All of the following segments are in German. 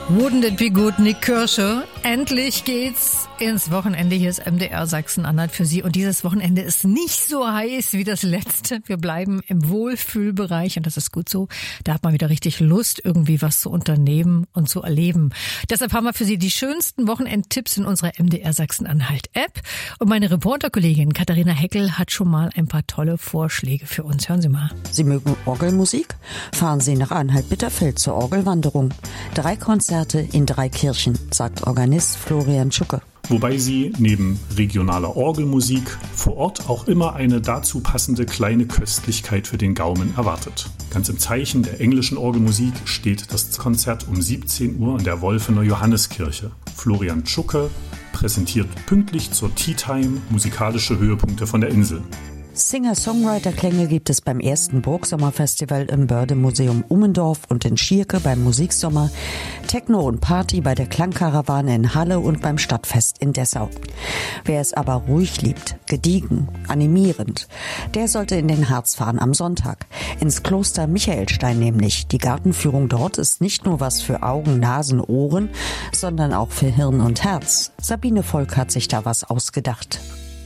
Wouldn't it be good, Nick Kirsche? Endlich geht's ins Wochenende. Hier ist MDR Sachsen-Anhalt für Sie. Und dieses Wochenende ist nicht so heiß wie das letzte. Wir bleiben im Wohlfühlbereich und das ist gut so. Da hat man wieder richtig Lust, irgendwie was zu unternehmen und zu erleben. Deshalb haben wir für Sie die schönsten Wochenendtipps in unserer MDR Sachsen-Anhalt-App. Und meine Reporterkollegin Katharina Heckel hat schon mal ein paar tolle Vorschläge für uns. Hören Sie mal. Sie mögen Orgelmusik? Fahren Sie nach Anhalt-Bitterfeld zur Orgelwanderung. 3 Konzerte in 3 Kirchen, sagt Organist Florian Tschucke. Wobei Sie neben regionaler Orgelmusik vor Ort auch immer eine dazu passende kleine Köstlichkeit für den Gaumen erwartet. Ganz im Zeichen der englischen Orgelmusik steht das Konzert um 17 Uhr in der Wolfener Johanneskirche. Florian Tschucke präsentiert pünktlich zur Tea Time musikalische Höhepunkte von der Insel. Singer-Songwriter-Klänge gibt es beim ersten Burgsommerfestival im Bördemuseum Ummendorf und in Schierke beim Musiksommer, Techno und Party bei der Klangkarawane in Halle und beim Stadtfest in Dessau. Wer es aber ruhig liebt, gediegen, animierend, der sollte in den Harz fahren am Sonntag. Ins Kloster Michaelstein nämlich. Die Gartenführung dort ist nicht nur was für Augen, Nasen, Ohren, sondern auch für Hirn und Herz. Sabine Volk hat sich da was ausgedacht.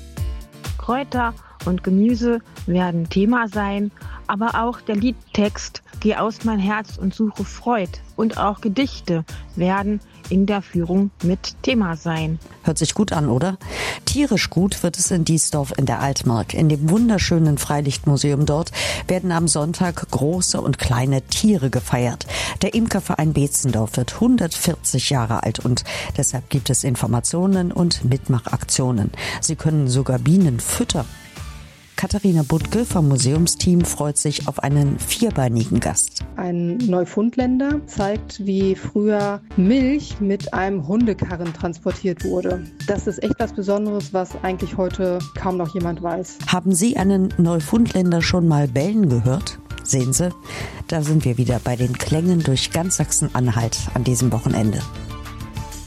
Kräuter und Gemüse werden Thema sein, aber auch der Liedtext Geh aus mein Herz und suche Freud und auch Gedichte werden in der Führung mit Thema sein. Hört sich gut an, oder? Tierisch gut wird es in Diesdorf in der Altmark. In dem wunderschönen Freilichtmuseum dort werden am Sonntag große und kleine Tiere gefeiert. Der Imkerverein Beetzendorf wird 140 Jahre alt und deshalb gibt es Informationen und Mitmachaktionen. Sie können sogar Bienen füttern. Katharina Buttke vom Museumsteam freut sich auf einen vierbeinigen Gast. Ein Neufundländer zeigt, wie früher Milch mit einem Hundekarren transportiert wurde. Das ist echt was Besonderes, was eigentlich heute kaum noch jemand weiß. Haben Sie einen Neufundländer schon mal bellen gehört? Sehen Sie, da sind wir wieder bei den Klängen durch ganz Sachsen-Anhalt an diesem Wochenende.